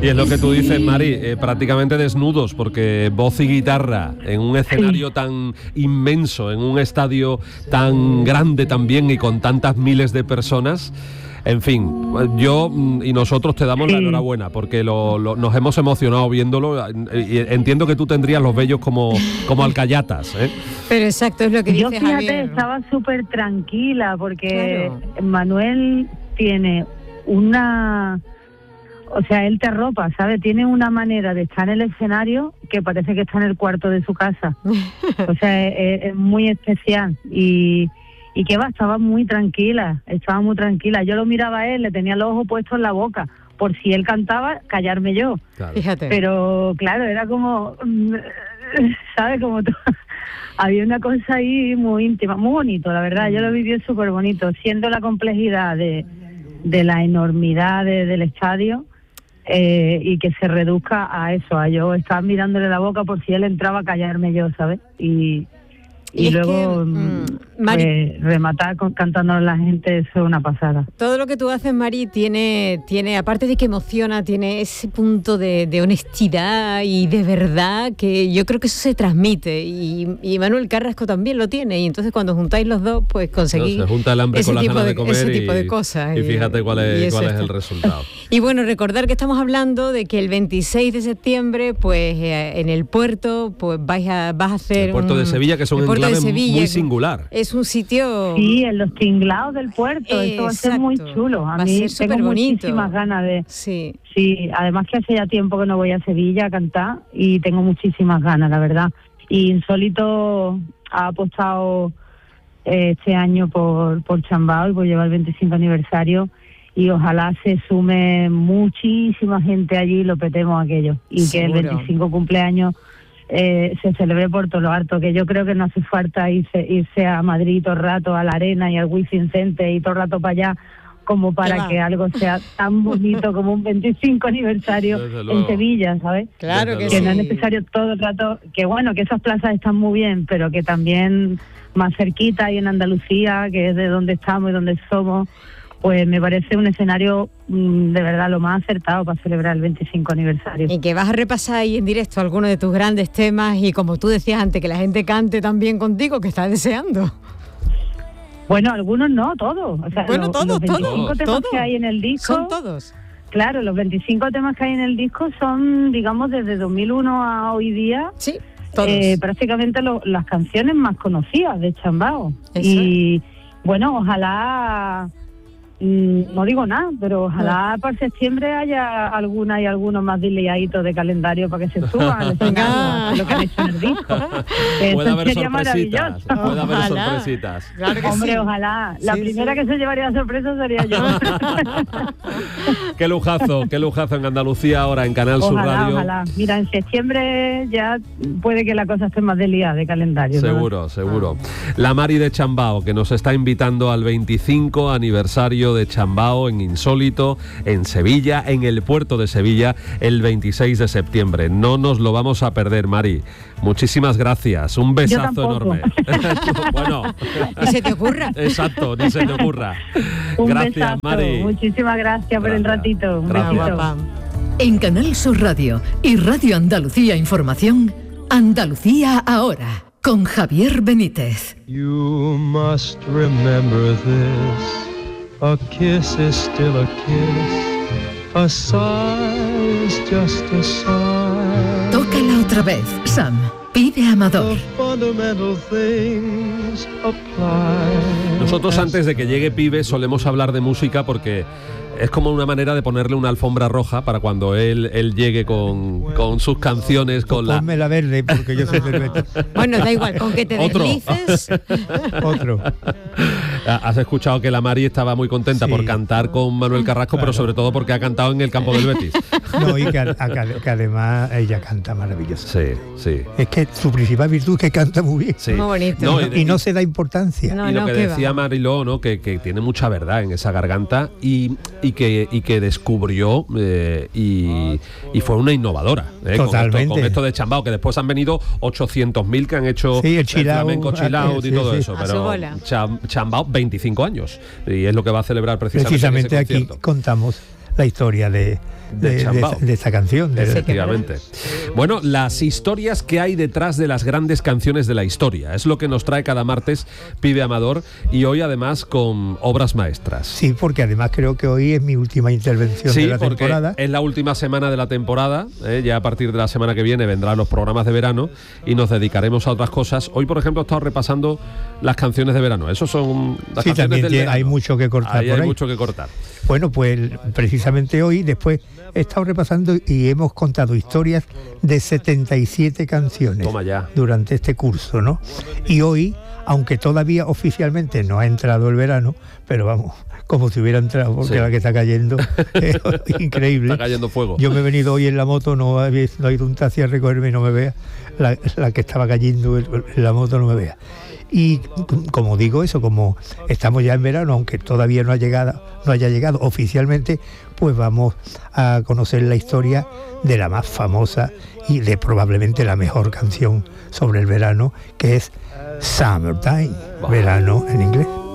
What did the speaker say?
Y es lo que tú dices, Mari, prácticamente desnudos, porque voz y guitarra en un escenario tan inmenso, en un estadio tan grande también y con tantas miles de personas. En fin, yo y nosotros te damos la enhorabuena, porque nos hemos emocionado viéndolo, y entiendo que tú tendrías los vellos como alcayatas, ¿eh? Pero exacto, es lo que dices, Yo, fíjate, Javier. estaba súper tranquila, porque Claro. Manuel tiene él te arropa, ¿sabes? Tiene una manera de estar en el escenario que parece que está en el cuarto de su casa. O sea, es muy especial. Y que estaba muy tranquila. Yo lo miraba a él, le tenía los ojos puestos en la boca. Por si él cantaba, callarme yo. Claro. Fíjate. Pero, claro, era como, ¿sabes? Como había una cosa ahí muy íntima, muy bonito, la verdad. Yo lo viví súper bonito, siendo la complejidad de la enormidad del estadio. Y que se reduzca a eso, a yo estar mirándole la boca por si él entraba a callarme yo, ¿sabes? Y luego Mari, rematar cantando a la gente, eso es una pasada. todo lo que tú haces, Mari, tiene aparte de que emociona, tiene ese punto de honestidad y de verdad que yo creo que eso se transmite, y Manuel Carrasco también lo tiene, y entonces cuando juntáis los dos, pues conseguís Se junta el hambre con las ganas de comer, ese tipo de cosas. y fíjate cuál es el resultado. Y bueno, recordar que estamos hablando de que el 26 de septiembre, pues en el puerto, pues vas a hacer El puerto de Sevilla, que es un enclave muy singular. Es un sitio... Sí, en los tinglados del puerto, eso va a ser muy chulo. A mí tengo muchísimas ganas de... Sí. Sí, además que hace ya tiempo que no voy a Sevilla a cantar y tengo muchísimas ganas, la verdad. Y Insólito ha apostado este año por Chambao y por llevar el 25 aniversario, y ojalá se sume muchísima gente allí y lo petemos aquello. Y Seguro. Que el 25 cumpleaños se celebre por todo lo harto, que yo creo que no hace falta irse a Madrid todo el rato, a la Arena y al Wizzing Center y todo el rato para allá, como para que algo sea tan bonito como un 25 aniversario en Sevilla, ¿sabes? Claro que Que sí. no es necesario todo el rato, que bueno, que esas plazas están muy bien, pero que también más cerquita y en Andalucía, que es de donde estamos y donde somos, pues me parece un escenario de verdad lo más acertado para celebrar el 25 aniversario. Y que vas a repasar ahí en directo algunos de tus grandes temas, y como tú decías antes, que la gente cante también contigo, que está deseando. Bueno, algunos no, todos. O sea, Bueno, los 25 temas todos. que hay en el disco... Son todos. Claro, los 25 temas que hay en el disco son, digamos, desde 2001 a hoy día... Sí, todos. Prácticamente las canciones más conocidas de Chambao. Eso Y bueno, ojalá... no digo nada, pero ojalá para septiembre haya alguna y algunos más dileaditos de calendario para que se suban al escenario, lo que han hecho en el disco. Puede Eso haber sería maravilloso. Puede haber Ojalá. sorpresitas. Claro que Hombre, sí. ojalá. La Sí, primera que se llevaría sorpresa sería yo. Qué lujazo en Andalucía ahora en Canal Sur Ojalá, Radio. ojalá. Mira, en septiembre ya puede que la cosa esté más desliada de calendario. ¿no? Seguro. La Mari de Chambao, que nos está invitando al 25 aniversario de Chambao en Insólito, en Sevilla, en el puerto de Sevilla, el 26 de septiembre. No nos lo vamos a perder, Mari. Muchísimas gracias. Un besazo enorme. Bueno, Ni se te ocurra. exacto, ni se te ocurra. Un Gracias, besazo. Mari. Muchísimas gracias por el ratito. Un Gracias. besito. Guapa. En Canal Sur Radio y Radio Andalucía Información, Andalucía ahora, con Javier Benítez. You must remember this. A kiss is still a kiss. A sigh is just a sigh. Tócala otra vez, Sam. Pide a Amador. The fundamental things apply. Nosotros antes de que llegue Pibe solemos hablar de música porque es como una manera de ponerle una alfombra roja para cuando él llegue con sus canciones, con la... Ponme la verde, porque yo soy cerveza. Bueno, da igual, con que te Otro. deslices. Otro. Has escuchado que la Mari estaba muy contenta Sí. por cantar con Manuel Carrasco, pero sobre todo porque ha cantado en el campo del Betis. No, y que además ella canta maravilloso. Sí. Es que su principal virtud es que canta muy bien. Sí. Muy bonito. No, Y no se da importancia. No, y lo que qué decía va. Mariló, ¿no? que tiene mucha verdad en esa garganta y que descubrió y fue una innovadora Totalmente. con esto de Chambao, que después han venido 800.000 que han hecho Sí, el chill out, flamenco, chill out y sí, todo sí. eso, A su pero bola. Chambao 25 años y es lo que va a celebrar precisamente en Precisamente ese aquí concierto. contamos la historia de de esta canción. Efectivamente. Bueno, las historias que hay detrás de las grandes canciones de la historia. Es lo que nos trae cada martes Pibe Amador, y hoy además con obras maestras. Sí, porque además creo que hoy es mi última intervención de la temporada. Es la última semana de la temporada, ya a partir de la semana que viene vendrán los programas de verano y nos dedicaremos a otras cosas. Hoy, por ejemplo, he estado repasando las canciones de verano. Esos son las canciones del verano. Hay mucho que cortar por ahí. Hay mucho que cortar. Bueno, pues precisamente hoy, después he estado repasando y hemos contado historias de 77 canciones durante este curso, ¿no? Y hoy, aunque todavía oficialmente no ha entrado el verano, pero vamos, como si hubiera entrado, porque la que está cayendo es increíble. Está cayendo fuego. Yo me he venido hoy en la moto, no ha ido un taxi a recogerme y no me vea. La que estaba cayendo en la moto no me vea. Y como digo eso, como estamos ya en verano, aunque todavía no haya llegado oficialmente, pues vamos a conocer la historia de la más famosa y de probablemente la mejor canción sobre el verano, que es Summertime, verano en inglés.